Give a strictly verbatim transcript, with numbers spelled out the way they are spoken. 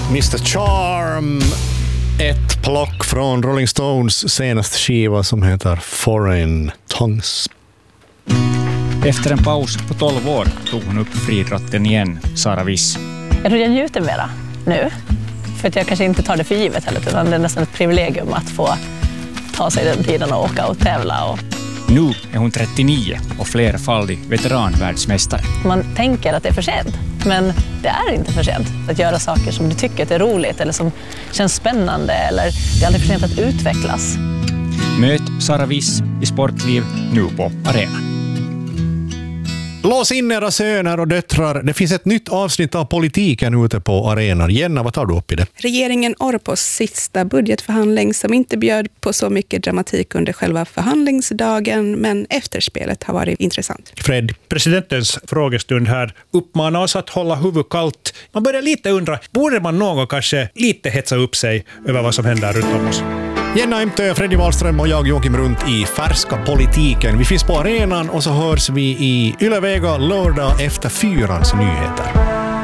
mister Charm, ett plock från Rolling Stones senaste skiva som heter Foreign Tongues. Efter en paus på tolv år tog hon upp friidrotten igen, Sara Wiss. Jag tror jag njuter mera nu, för att jag kanske inte tar det för givet heller, utan det är nästan ett privilegium att få ta sig den tiden och åka och tävla. Och nu är hon trettionio och flerfaldig veteranvärldsmästare. man tänker att det är för sent, men det är inte för sent att göra saker som du tycker att är roligt eller som känns spännande, eller det är aldrig för sent att utvecklas. Möt Sara Wiss i Sportliv nu på Arena. Lås in era söner och döttrar. Det finns ett nytt avsnitt av politiken ute på arenan. Jenna, vad tar du upp i det? Regeringen Orpos sista budgetförhandling som inte bjöd på så mycket dramatik under själva förhandlingsdagen, men efterspelet har varit intressant. Fred? Presidentens frågestund här uppmanar oss att hålla huvudet kallt. Man börjar lite undra, borde man någon kanske lite hetsa upp sig över vad som händer runt om oss? Jenna Imtö, Freddy Wahlström och jag Joakim Runt i Färska politiken. Vi finns på arenan och så hörs vi i Yle Vega lördag efter fyrans nyheter.